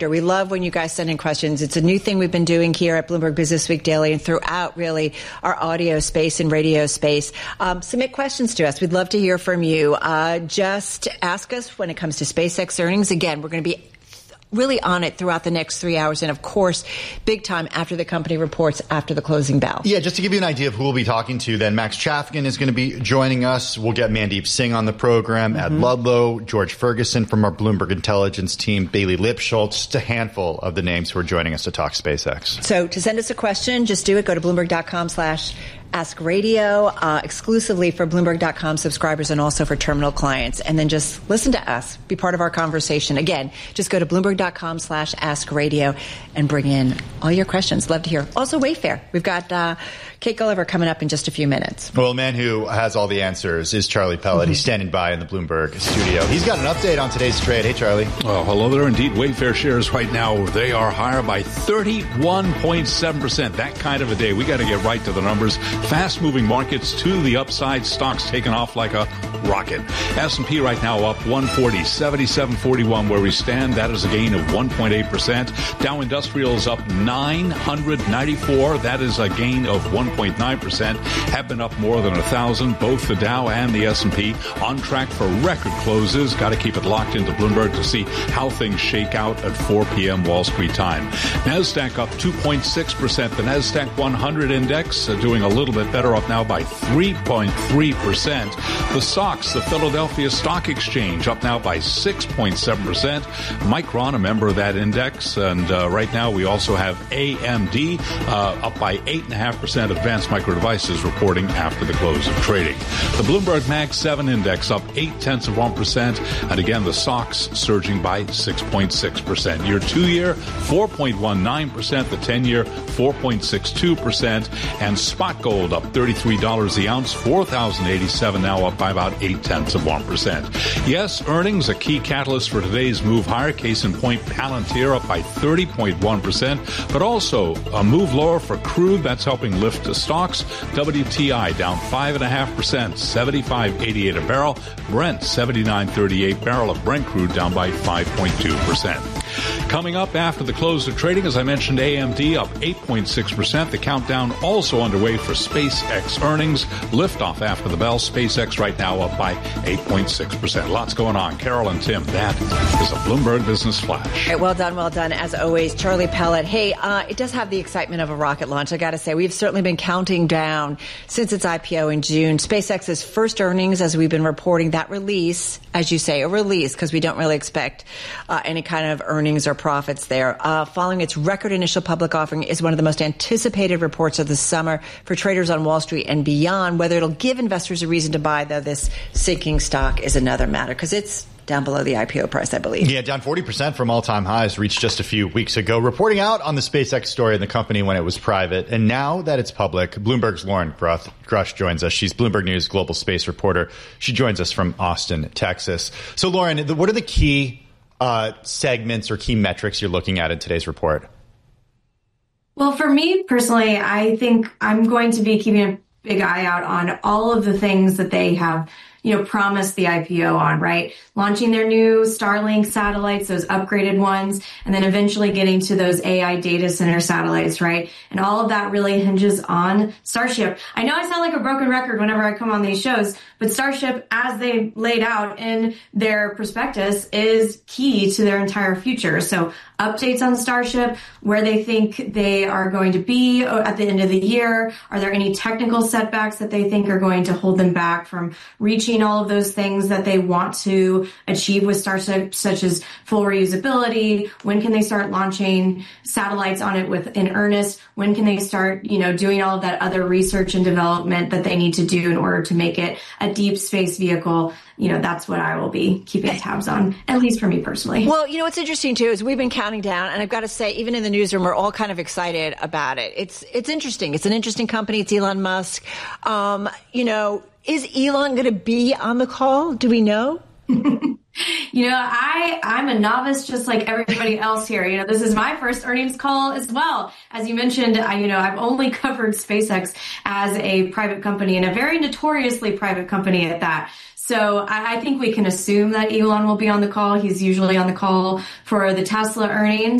We love when you guys send in questions. It's a new thing we've been doing here at Bloomberg Business Week Daily and throughout really our audio space and radio space. Submit questions to us. We'd love to hear from you. Just ask us when it comes to SpaceX earnings. Again, we're going to be really on it throughout the next 3 hours. And of course, big time after the company reports after the closing bell. Yeah, just to give you an idea of who we'll be talking to, then Max Chafkin is going to be joining us. We'll get Mandeep Singh on the program, Ed Ludlow, George Ferguson from our Bloomberg Intelligence team, Bailey Lipschultz, just a handful of the names who are joining us to talk SpaceX. So to send us a question, just do it. Go to Bloomberg.com/Ask Radio, exclusively for Bloomberg.com subscribers and also for terminal clients. And then just listen to us, be part of our conversation. Again, just go to Bloomberg.com/Ask Radio and bring in all your questions. Love to hear. Also, Wayfair. We've got Kate Gulliver coming up in just a few minutes. Well, a man who has all the answers is Charlie Pellet. He's standing by in the Bloomberg studio. He's got an update on today's trade. Hey, Charlie. Well, hello there. Indeed, Wayfair shares right now, they are higher by 31.7%. That kind of a day. We got to get right to the numbers. Fast-moving markets to the upside. Stocks taking off like a rocket. S&P right now up 140, 77.41 where we stand. That is a gain of 1.8%. Dow Industrials up 994. That is a gain of 1.9%. Have been up more than 1,000. Both the Dow and the S&P on track for record closes. Got to keep it locked into Bloomberg to see how things shake out at 4 p.m. Wall Street time. NASDAQ up 2.6%. The NASDAQ 100 index doing a little bit better, up now by 3.3%. The SOX, the Philadelphia Stock Exchange, up now by 6.7%. Micron, a member of that index. And right now we also have AMD up by 8.5%. Advanced Micro Devices reporting after the close of trading. The Bloomberg Mag 7 index up 0.8%. And again, the SOX surging by 6.6%. Year 2-year, 4.19%. The 10-year, 4.62%. And spot gold up $33 the ounce, 4,087 now, up by about 0.8%. Yes, earnings a key catalyst for today's move higher. Case in point, Palantir up by 30.1%, but also a move lower for crude. That's helping lift the stocks. WTI down 5.5%, 75.88 a barrel. Brent 79.38 barrel of Brent crude down by 5.2%. Coming up after the close of trading, as I mentioned, AMD up 8.6%. The countdown also underway for SpaceX earnings. Liftoff after the bell. SpaceX right now up by 8.6%. Lots going on. Carol and Tim, that is a Bloomberg Business Flash. All right, well done, as always. Charlie Pellet. Hey, it does have the excitement of a rocket launch, I got to say. We've certainly been counting down since its IPO in June. SpaceX's first earnings, as we've been reporting, that release, as you say, a release, because we don't really expect any kind of earnings or profits there. Following its record initial public offering is one of the most anticipated reports of the summer for traders on Wall Street and beyond. Whether it'll give investors a reason to buy, though, this sinking stock is another matter, because it's down below the IPO price, I believe. Yeah, down 40% from all-time highs reached just a few weeks ago. Reporting out on the SpaceX story in the company when it was private. And now that it's public, Bloomberg's Lauren Grush joins us. She's Bloomberg News global space reporter. She joins us from Austin, Texas. So, Lauren, what are the key segments or key metrics you're looking at in today's report? Well, for me personally, I think I'm going to be keeping a big eye out on all of the things that they have, promised the IPO on, right? Launching their new Starlink satellites, those upgraded ones, and then eventually getting to those AI data center satellites, right? And all of that really hinges on Starship. I know I sound like a broken record whenever I come on these shows, but Starship, as they laid out in their prospectus, is key to their entire future. So updates on Starship, where they think they are going to be at the end of the year. Are there any technical setbacks that they think are going to hold them back from reaching all of those things that they want to achieve with Starship, such as full reusability? When can they start launching satellites on it in earnest? When can they start, doing all of that other research and development that they need to do in order to make it a deep space vehicle? That's what I will be keeping tabs on, at least for me personally. Well, what's interesting, too, is we've been counting down, and I've got to say, even in the newsroom, we're all kind of excited about it. It's interesting. It's an interesting company. It's Elon Musk. Is Elon going to be on the call? Do we know? I'm a novice just like everybody else here. This is my first earnings call as well. As you mentioned, I've only covered SpaceX as a private company, and a very notoriously private company at that. So I think we can assume that Elon will be on the call. He's usually on the call for the Tesla earnings.